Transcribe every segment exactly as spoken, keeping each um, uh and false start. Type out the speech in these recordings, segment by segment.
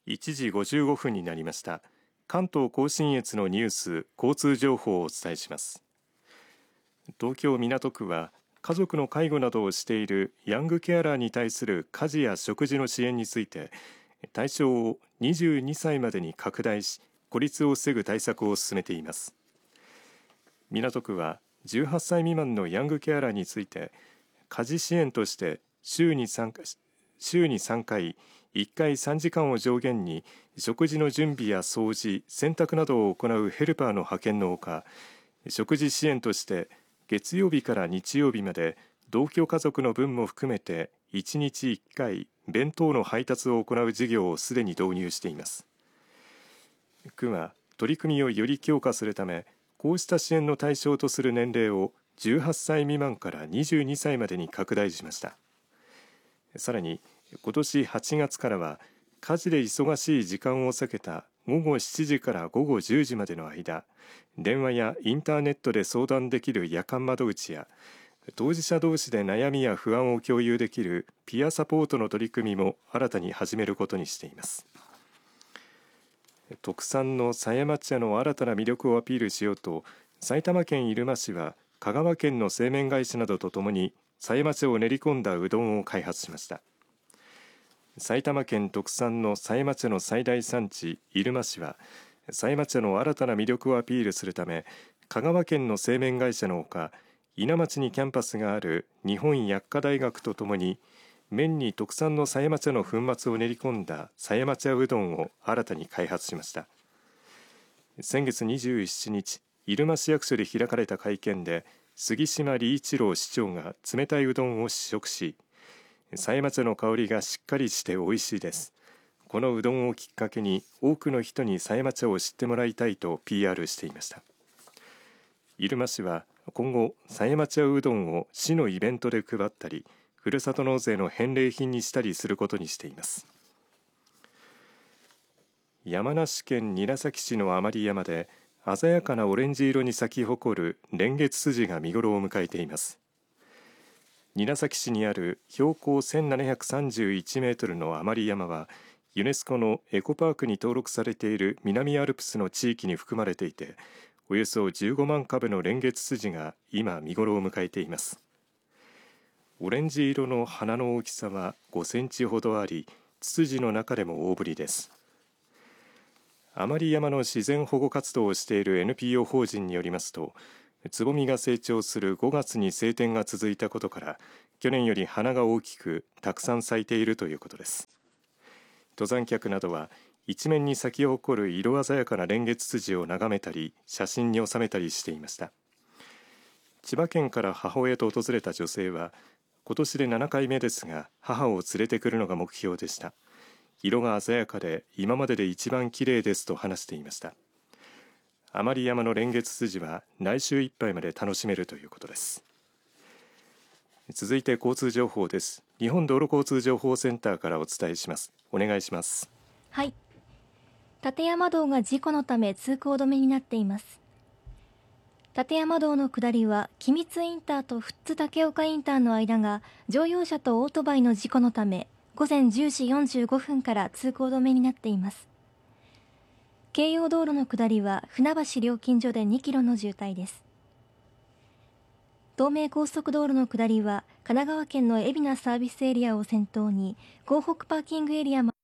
いちじごじゅうごふんになりました。関東甲信越のニュース、交通情報をお伝えします。東京港区は家族の介護などをしているヤングケアラーに対する家事や食事の支援について対象をにじゅうにさいまでに拡大し、孤立を防ぐ対策を進めています。港区はじゅうはっさい未満のヤングケアラーについて家事支援として週にさんかい週にさんかいいっかいさんじかんを上限に食事の準備や掃除、洗濯などを行うヘルパーの派遣のほか、食事支援として月曜日から日曜日まで同居家族の分も含めていちにちいっかい弁当の配達を行う事業をすでに導入しています。区は取り組みをより強化するため、こうした支援の対象とする年齢をじゅうはっさい未満からにじゅうにさいまでに拡大しました。さらに今年はちがつからは家事で忙しい時間を避けたごごしちじからごごじゅうじまでの間、電話やインターネットで相談できる夜間窓口や当事者同士で悩みや不安を共有できるピアサポートの取り組みも新たに始めることにしています。特産の狭山茶の新たな魅力をアピールしようと、埼玉県入間市は香川県の製麺会社などとともに狭山茶を練り込んだうどんを開発しました。埼玉県特産の狭山茶の最大産地入間市は、狭山茶の新たな魅力をアピールするため、香川県の製麺会社のほか、伊奈町にキャンパスがある日本薬科大学とともに麺に特産の狭山茶の粉末を練り込んだ狭山茶うどんを新たに開発しました。先月にじゅうしちにち、入間市役所で開かれた会見で杉島理一郎市長が冷たいうどんを試食し、狭山茶の香りがしっかりして美味しいです。このうどんをきっかけに多くの人に狭山茶を知ってもらいたいと ピーアール していました。入間市は今後、狭山茶うどんを市のイベントで配ったり、ふるさと納税の返礼品にしたりすることにしています。山梨県韮崎市の甘利山で鮮やかなオレンジ色に咲き誇る蓮月ツジが見頃を迎えています。韮崎市にある標高せんななひゃくさんじゅういちメートルの甘利山は、ユネスコのエコパークに登録されている南アルプスの地域に含まれていて、およそじゅうごまんかぶの蓮月ツジが今見頃を迎えています。オレンジ色の花の大きさはごセンチほどあり、ツツジの中でも大ぶりです。甘利山の自然保護活動をしている エヌピーオー 法人によりますと、つぼみが成長するごがつに晴天が続いたことから、去年より花が大きくたくさん咲いているということです。登山客などは一面に咲き誇る色鮮やかな蓮月ツジを眺めたり写真に収めたりしていました。千葉県から母親と訪れた女性は、今年でななかいめですが母を連れてくるのが目標でした。色が鮮やかで今までで一番綺麗ですと話していました。甘利山の蓮月ツジは来週いっぱいまで楽しめるということです。続いて交通情報です。日本道路交通情報センターからお伝えします。お願いします。 はい、立山道が事故のため通行止めになっています。立山道の下りは君津インターと富津竹岡インターの間が乗用車とオートバイの事故のため午前じゅうじよんじゅうごふんから通行止めになっています。京葉道路の下りは船橋料金所でにキロの渋滞です。東名高速道路の下りは神奈川県の海老名サービスエリアを先頭に港北パーキングエリアま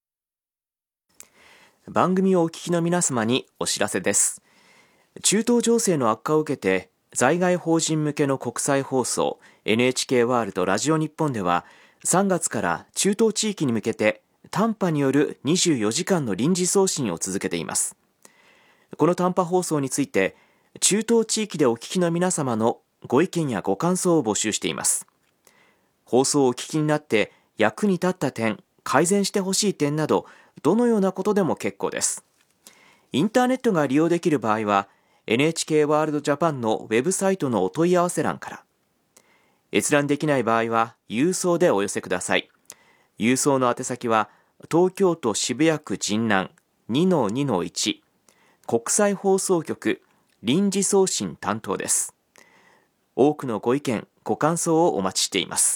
番組をお聞きの皆様にお知らせです。中東情勢の悪化を受けて在外邦人向けの国際放送 エヌエイチケー ワールドラジオ日本ではさんがつから中東地域に向けて短波によるにじゅうよじかんの臨時送信を続けています。この短波放送について中東地域でお聞きの皆様のご意見やご感想を募集しています。放送をお聞きになって役に立った点、改善してほしい点などどのようなことでも結構です。インターネットが利用できる場合は エヌエイチケー ワールドジャパンのウェブサイトのお問い合わせ欄から、閲覧できない場合は郵送でお寄せください。郵送の宛先は東京都渋谷区神南 にのにのいち 国際放送局臨時送信担当です。多くのご意見、ご感想をお待ちしています。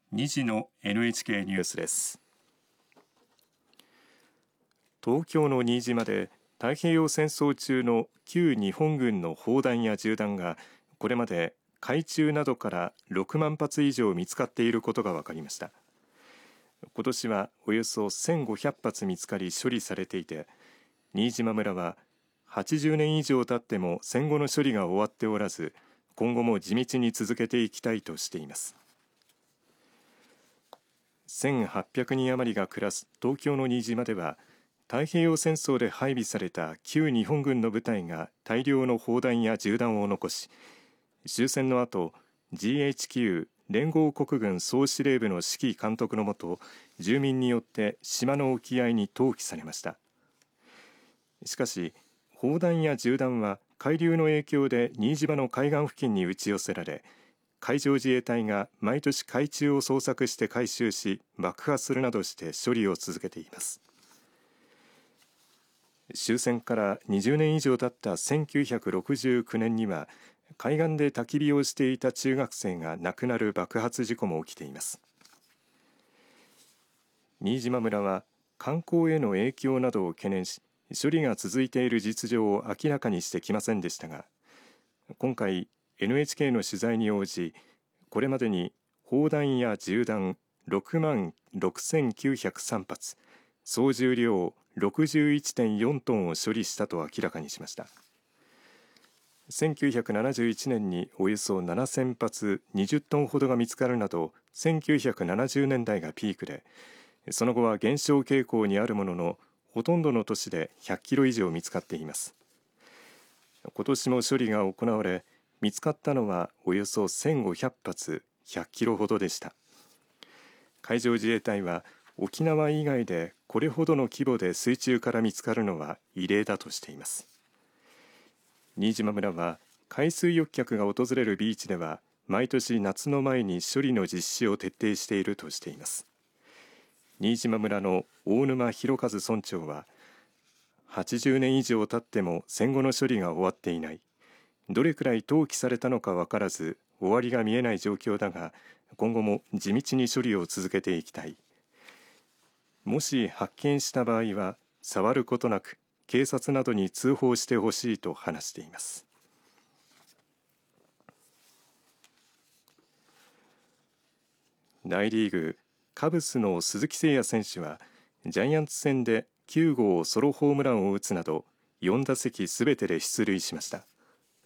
にじの エヌエイチケー ニュースです。東京の新島で太平洋戦争中の旧日本軍の砲弾や銃弾がこれまで海中などからろくまん発以上見つかっていることが分かりました。今年はおよそせんごひゃく発見つかり処理されていて、新島村ははちじゅうねん以上経っても戦後の処理が終わっておらず、今後も地道に続けていきたいとしています。せんはっぴゃくにん余りが暮らす東京の新島では、太平洋戦争で配備された旧日本軍の部隊が大量の砲弾や銃弾を残し、終戦の後 ジーエイチキュー 連合国軍総司令部の指揮監督のもと、住民によって島の沖合に投棄されました。しかし砲弾や銃弾は海流の影響で新島の海岸付近に打ち寄せられ、海上自衛隊が毎年海中を捜索して回収し爆破するなどして処理を続けています。終戦からにじゅうねん以上経ったせんきゅうひゃくろくじゅうきゅうねんには海岸で焚き火をしていた中学生が亡くなる爆発事故も起きています。新島村は観光への影響などを懸念し、処理が続いている実情を明らかにしてきませんでしたが、今回 エヌエイチケー の取材に応じ、これまでに砲弾や銃弾ろくまんろくせんきゅうひゃくさん発、総重量 ろくじゅういってんよんトンを処理したと明らかにしました。せんきゅうひゃくななじゅういちねんにおよそななせん発にじゅっトンほどが見つかるなど、せんきゅうひゃくななじゅうねんだいがピークで、その後は減少傾向にあるものの、ほとんどの都市でひゃっキロ以上見つかっています。今年も処理が行われ、見つかったのはおよそせんごひゃく発ひゃっキロほどでした。海上自衛隊は沖縄以外でこれほどの規模で水中から見つかるのは異例だとしています。新島村は海水浴客が訪れるビーチでは毎年夏の前に処理の実施を徹底しているとしています。新島村の大沼博和村長は、はちじゅうねん以上経っても戦後の処理が終わっていない、どれくらい投棄されたのか分からず終わりが見えない状況だが、今後も地道に処理を続けていきたい、もし発見した場合は触ることなく警察などに通報してほしいと話しています。大リーグカブスの鈴木誠也選手はジャイアンツ戦できゅう号ソロホームランを打つなどよん打席すべてで出塁しました。